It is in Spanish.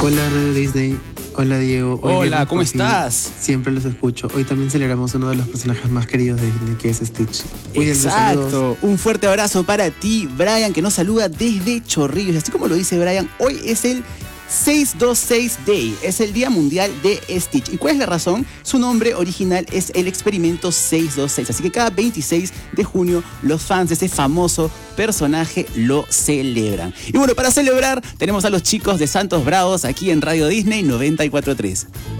Hola Radio Disney, hola Diego. Hola, ¿cómo estás? Siempre los escucho. Hoy también celebramos uno de los personajes más queridos de Disney, que es Stitch. Exacto. Un fuerte abrazo para ti, Brian, que nos saluda desde Chorrillos. Así como lo dice Brian, hoy es el 626 Day, es el Día Mundial de Stitch. ¿Y cuál es la razón? Su nombre original es el experimento 626. Así que cada 26 de junio los fans de ese famoso personaje lo celebran. Y bueno, para celebrar tenemos a los chicos de Santos Bravos aquí en Radio Disney 94.3.